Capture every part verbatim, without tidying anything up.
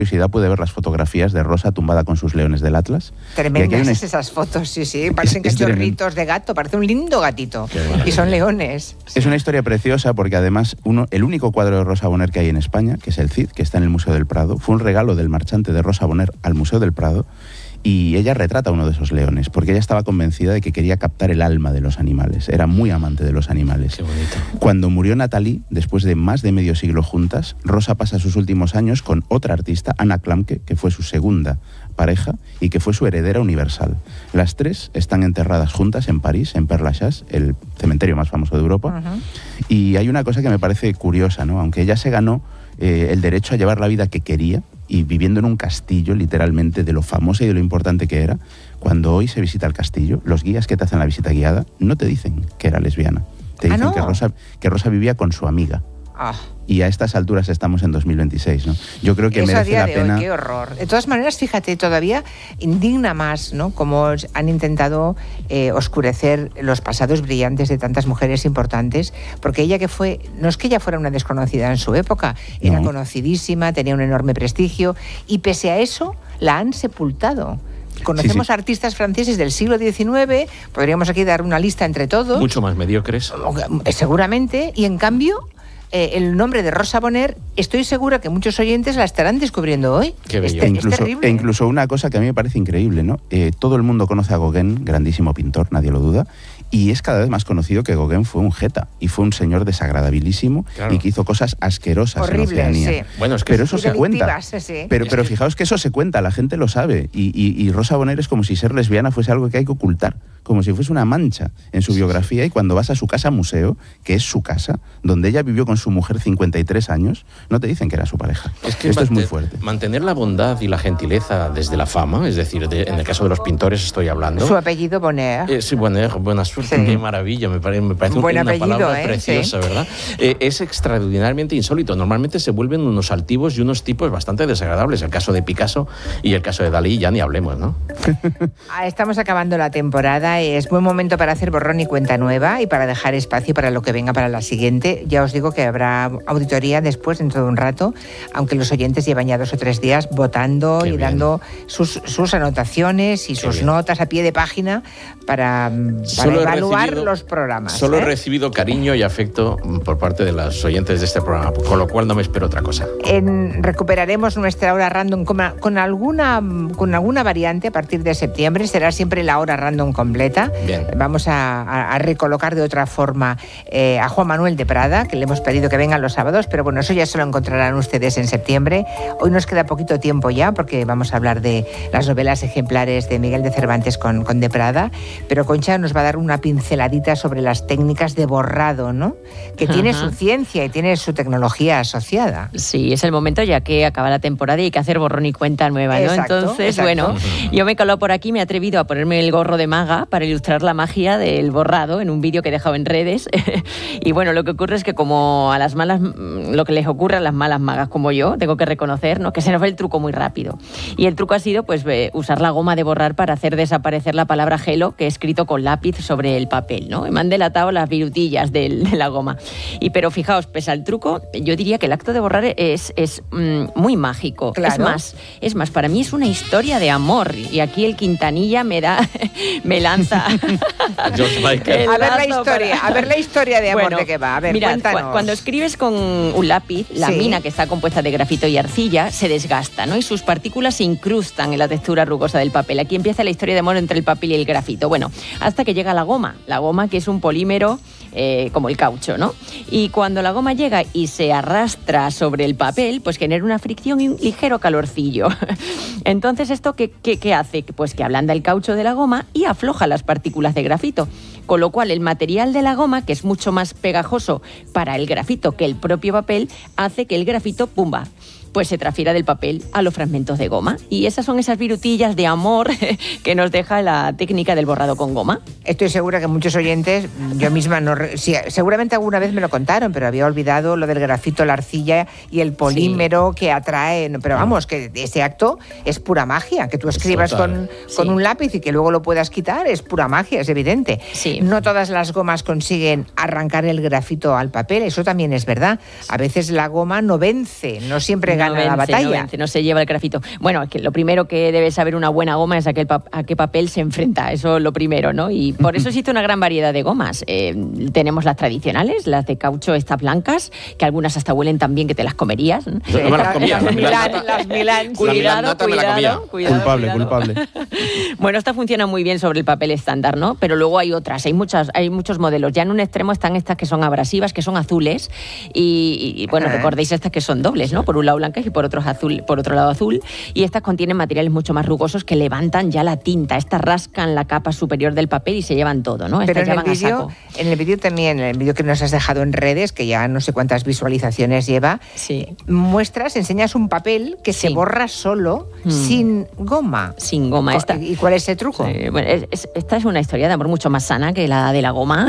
curiosidad puede ver las fotografías de Rosa tumbada con sus leones del Atlas. Tremendas una... esas fotos, sí, sí. Parecen es, cachorritos es de gato, parece un lindo gatito. Y son leones. Es una historia preciosa porque además uno, el único cuadro de Rosa Bonheur que hay en España, que es el Cid, que está en el Museo del Prado, fue un regalo del marchante de Rosa Bonheur al Museo del Prado. Y ella retrata uno de esos leones, porque ella estaba convencida de que quería captar el alma de los animales. Era muy amante de los animales. Qué bonito. Cuando murió Nathalie, después de más de medio siglo juntas, Rosa pasa sus últimos años con otra artista, Anna Klamke, que fue su segunda pareja y que fue su heredera universal. Las tres están enterradas juntas en París, en Père Lachaise, el cementerio más famoso de Europa. Uh-huh. Y hay una cosa que me parece curiosa, ¿no? Aunque ella se ganó eh, el derecho a llevar la vida que quería, y viviendo en un castillo, literalmente, de lo famosa y de lo importante que era, cuando hoy se visita el castillo, los guías que te hacen la visita guiada no te dicen que era lesbiana. Te dicen ¿Ah, no? que, Rosa, que Rosa vivía con su amiga. Ah. Y a estas alturas estamos en dos mil veintiséis, ¿no? Yo creo que Eso merece a día la de pena... Hoy, qué horror. De todas maneras, fíjate, todavía indigna más, ¿no? Como han intentado eh, oscurecer los pasados brillantes de tantas mujeres importantes, porque ella que fue, no es que ella fuera una desconocida en su época, era no. conocidísima, tenía un enorme prestigio, y pese a eso, la han sepultado. Conocemos sí, sí. artistas franceses del siglo diecinueve, podríamos aquí dar una lista entre todos. Mucho más mediocres. Seguramente, y en cambio... Eh, el nombre de Rosa Bonheur, estoy segura que muchos oyentes la estarán descubriendo hoy. Qué bello. Es, e incluso, es terrible. E incluso una cosa que a mí me parece increíble, ¿no? Eh, todo el mundo conoce a Gauguin, grandísimo pintor, nadie lo duda, y es cada vez más conocido que Gauguin fue un jeta y fue un señor desagradabilísimo, claro. y que hizo cosas asquerosas Horribles, en Oceanía. Sí. Bueno, es que pero eso se cuenta. Sí, sí. Pero, pero que... fijaos que eso se cuenta, la gente lo sabe, y, y, y Rosa Bonheur es como si ser lesbiana fuese algo que hay que ocultar, como si fuese una mancha en su biografía, y cuando vas a su casa museo, que es su casa, donde ella vivió con su mujer cincuenta y tres años, no te dicen que era su pareja. Es que esto es muy fuerte. Mantener la bondad y la gentileza desde la fama, es decir, de, en el caso de los pintores estoy hablando. Su apellido Bonheur. Eh, sí, Bonheur, buena suerte, sí. Qué maravilla, me parece, me parece un, una apellido, palabra ¿eh? preciosa, sí. ¿verdad? Eh, es extraordinariamente insólito. Normalmente se vuelven unos altivos y unos tipos bastante desagradables. El caso de Picasso y el caso de Dalí, ya ni hablemos, ¿no? Estamos acabando la temporada, es buen momento para hacer borrón y cuenta nueva y para dejar espacio para lo que venga para la siguiente. Ya os digo que habrá auditoría después, dentro de un rato, aunque los oyentes llevan ya dos o tres días votando Qué y bien. dando sus, sus anotaciones y Qué sus bien. notas a pie de página para, para evaluar recibido, los programas. Solo ¿eh? he recibido cariño y afecto por parte de los oyentes de este programa, con lo cual no me espero otra cosa. En, recuperaremos nuestra hora random con, con, alguna, con alguna variante a partir de septiembre. Será siempre la hora random completa. Bien. Vamos a, a, a recolocar de otra forma eh, a Juan Manuel de Prada, que le hemos pedido que vengan los sábados, pero bueno, eso ya se lo encontrarán ustedes en septiembre. Hoy nos queda poquito tiempo ya, porque vamos a hablar de las novelas ejemplares de Miguel de Cervantes con, con de Prada, pero Concha nos va a dar una pinceladita sobre las técnicas de borrado, ¿no? Que Ajá. tiene su ciencia y tiene su tecnología asociada. Sí, es el momento ya que acaba la temporada y hay que hacer borrón y cuenta nueva, ¿no? Exacto, Entonces, exacto. bueno, yo me he colado por aquí, me he atrevido a ponerme el gorro de maga para ilustrar la magia del borrado en un vídeo que he dejado en redes. Y bueno, lo que ocurre es que como a las malas, lo que les ocurre a las malas magas como yo, tengo que reconocer, ¿no?, que se nos va el truco muy rápido. Y el truco ha sido pues usar la goma de borrar para hacer desaparecer la palabra hello que he escrito con lápiz sobre el papel, ¿no? Y me han delatado las virutillas del, de la goma. Y pero fijaos, pese al truco, yo diría que el acto de borrar es, es mm, muy mágico. Claro. Es más, es más, para mí es una historia de amor. Y aquí el Quintanilla me da, me lanza. George Michael. A ver la historia, para... a ver la historia de amor bueno, de qué va. A ver, mira, cuéntanos. Cu- cuando escribes con un lápiz, la sí. mina que está compuesta de grafito y arcilla se desgasta, ¿no? Y sus partículas se incrustan en la textura rugosa del papel. Aquí empieza la historia de amor entre el papel y el grafito. Bueno, hasta que llega la goma. La goma, que es un polímero eh, como el caucho, ¿no? Y cuando la goma llega y se arrastra sobre el papel, pues genera una fricción y un ligero calorcillo. Entonces, ¿esto qué, qué, qué hace? Pues que ablanda el caucho de la goma y afloja las partículas de grafito. Con lo cual, el material de la goma, que es mucho más pegajoso para el grafito que el propio papel, hace que el grafito, pumba, pues se transfiera del papel a los fragmentos de goma. Y esas son esas virutillas de amor que nos deja la técnica del borrado con goma. Estoy segura que muchos oyentes, yo misma, no, sí, seguramente alguna vez me lo contaron, pero había olvidado lo del grafito, la arcilla y el polímero sí. que atrae. Pero vamos, que ese acto es pura magia. Que tú escribas con, sí. con un lápiz y que luego lo puedas quitar es pura magia, es evidente. Sí. No todas las gomas consiguen arrancar el grafito al papel, eso también es verdad. A veces la goma no vence, no siempre gana vence, la batalla. No, vence, no se lleva el grafito. Bueno, es que lo primero que debe saber una buena goma es a qué, a qué papel se enfrenta, eso es lo primero, ¿no? Y por eso existe una gran variedad de gomas. Eh, tenemos las tradicionales, las de caucho, estas blancas, que algunas hasta huelen tan bien que te las comerías, ¿no? Sí, me las comía, las la Milán, Milán. las Milán. Cuidado, cuidado, cuidado, Culpable, cuidado. culpable. Bueno, esta funciona muy bien sobre el papel estándar, ¿no? Pero luego hay otras, hay muchas, hay muchos modelos. Ya en un extremo están estas que son abrasivas, que son azules, y, y bueno, Ajá. recordéis estas que son dobles, ¿no? Por un lado blancas y por otro azul, por otro lado azul. Y estas contienen materiales mucho más rugosos que levantan ya la tinta. Estas rascan la capa superior del papel y se llevan todo, ¿no? Estas Pero en ya el van a vídeo, saco. en el vídeo también, en el vídeo que nos has dejado en redes, que ya no sé cuántas visualizaciones lleva, Sí. muestras, enseñas un papel que se Sí. borra solo, Mm. sin goma. Sin goma. Esta, ¿Y cuál es el truco? Eh, bueno, es- es- esta es una historia de amor mucho más sana que la de la goma.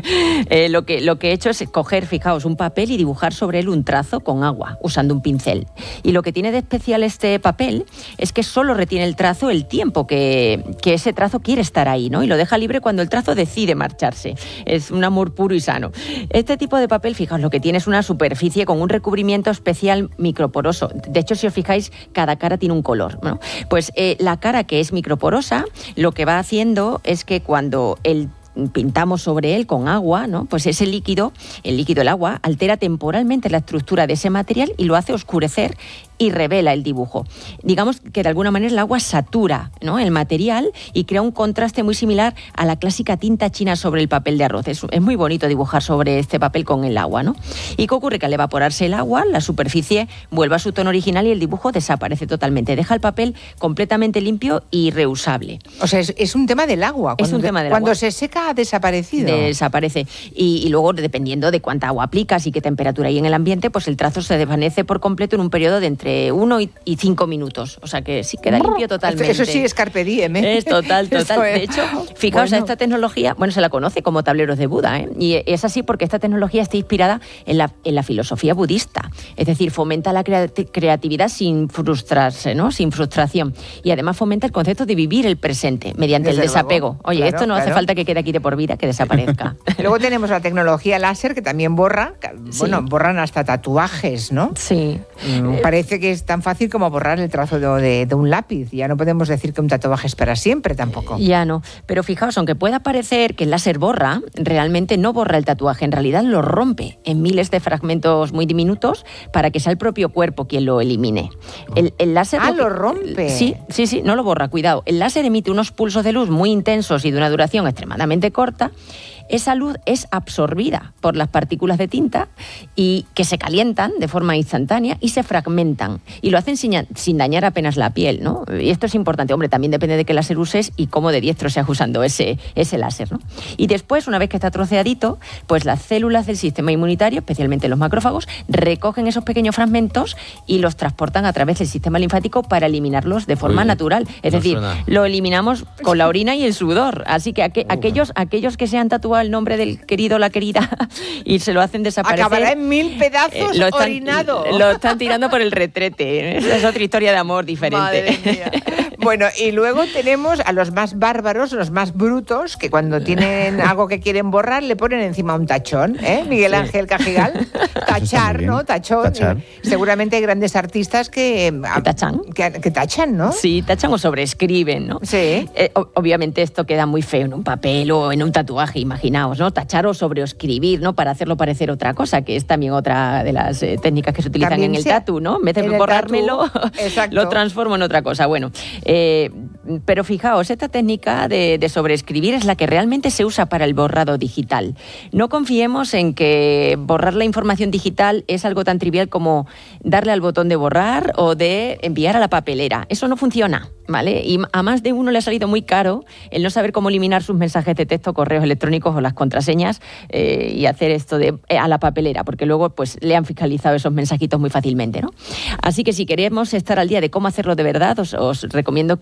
Eh, lo, que, lo que he hecho es coger, fijaos, un papel y dibujar sobre él un trazo con agua, usando un pincel. Y lo que tiene de especial este papel es que solo retiene el trazo el tiempo que, que ese trazo quiere estar ahí, ¿no? Y lo deja libre cuando el trazo decide marcharse. Es un amor puro y sano. Este tipo de papel, fijaos, lo que tiene es una superficie con un recubrimiento especial microporoso. De hecho, si os fijáis, cada cara tiene un color, ¿no? Pues eh, la cara que es microporosa, lo que va haciendo es que cuando el pintamos sobre él con agua, ¿no? Pues ese líquido, el líquido, el agua, altera temporalmente la estructura de ese material y lo hace oscurecer y revela el dibujo. Digamos que de alguna manera el agua satura, ¿no?, el material y crea un contraste muy similar a la clásica tinta china sobre el papel de arroz. Es, es muy bonito dibujar sobre este papel con el agua, ¿no? ¿Y qué ocurre? Que al evaporarse el agua, la superficie vuelve a su tono original y el dibujo desaparece totalmente. Deja el papel completamente limpio y reusable. O sea, es, es un tema del agua. Es Cuando, un tema del cuando agua. se seca ha desaparecido. Desaparece. Y, y luego, dependiendo de cuánta agua aplicas y qué temperatura hay en el ambiente, pues el trazo se desvanece por completo en un periodo de entre uno y, y cinco minutos. O sea que sí queda limpio totalmente. Eso sí es carpe diem, ¿eh? Es total, total. Eso es. De hecho, fijaos, Bueno. esta tecnología, bueno, se la conoce como tableros de Buda, ¿eh? Y es así porque esta tecnología está inspirada en la, en la filosofía budista. Es decir, fomenta la creati- creatividad sin frustrarse, ¿no? Sin frustración. Y además fomenta el concepto de vivir el presente mediante Desde el desapego. luego. Oye, Claro, esto no hace claro. falta que quede aquí de por vida, que desaparezca. Luego tenemos la tecnología láser que también borra, Sí. bueno, borran hasta tatuajes, ¿no? Sí. Mm, Parece que es tan fácil como borrar el trazo de, de- de un lápiz. Ya no podemos decir que un tatuaje es para siempre tampoco. Ya no. Pero fijaos, aunque pueda parecer que el láser borra, realmente no borra el tatuaje. En realidad lo rompe en miles de fragmentos muy diminutos para que sea el propio cuerpo quien lo elimine. El, el láser... Ah, que- lo rompe. Sí, sí, sí, no lo borra, cuidado. El láser emite unos pulsos de luz muy intensos y de una duración extremadamente corta. Esa luz es absorbida por las partículas de tinta y que se calientan de forma instantánea y se fragmentan. Y lo hacen sin, sin dañar apenas la piel, ¿no? Y esto es importante. Hombre, también depende de qué láser uses y cómo de diestro seas usando ese, ese láser, ¿no? Y después, una vez que está troceadito, pues las células del sistema inmunitario, especialmente los macrófagos, recogen esos pequeños fragmentos y los transportan a través del sistema linfático para eliminarlos de forma Uy, natural. Es no decir, suena. lo eliminamos con la orina y el sudor. Así que aqu- aquellos, aquellos que se han tatuado el nombre del querido o la querida y se lo hacen desaparecer... Acabará en mil pedazos eh, lo están, orinado. Lo están tirando por el retrete. Esa es otra historia de amor diferente. Madre mía. Bueno, y luego tenemos a los más bárbaros, los más brutos, que cuando tienen algo que quieren borrar le ponen encima un tachón, ¿eh? Miguel Ángel Cajigal. Tachar, muy bien. ¿no? Tachón. Tachar. Seguramente hay grandes artistas que... ¿Que tachan? Que, que tachan, ¿no? Sí, tachan o sobreescriben, ¿no? Sí. Eh, o- obviamente esto queda muy feo en un papel o en un tatuaje, imaginaos, ¿no? Tachar o sobreescribir, ¿no? Para hacerlo parecer otra cosa, que es también otra de las eh, técnicas que se utilizan También en el se- tatu, ¿no? En vez de en el borrármelo, tatu, exacto. lo transformo en otra cosa. Bueno, eh, pero fijaos, esta técnica de, de sobreescribir es la que realmente se usa para el borrado digital. No confiemos en que borrar la información digital es algo tan trivial como darle al botón de borrar o de enviar a la papelera. Eso no funciona, ¿vale? Y a más de uno le ha salido muy caro el no saber cómo eliminar sus mensajes de texto, correos electrónicos o las contraseñas eh, y hacer esto de eh, a la papelera, porque luego pues le han fiscalizado esos mensajitos muy fácilmente, ¿no? Así que si queremos estar al día de cómo hacerlo de verdad, os, os recomiendo que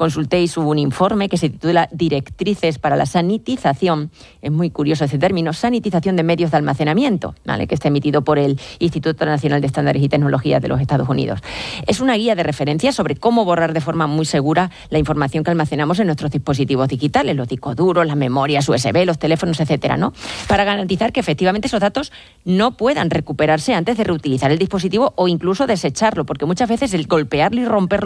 consultéis un informe que se titula Directrices para la sanitización. Es muy curioso ese término, sanitización de medios de almacenamiento, ¿vale? Que está emitido por el Instituto Nacional de Estándares y Tecnologías de los Estados Unidos. Es una guía de referencia sobre cómo borrar de forma muy segura la información que almacenamos en nuestros dispositivos digitales, los discos duros, las memorias U S B, los teléfonos, etcétera, ¿no? Para garantizar que efectivamente esos datos no puedan recuperarse antes de reutilizar el dispositivo o incluso desecharlo, porque muchas veces el golpearlo y romperlo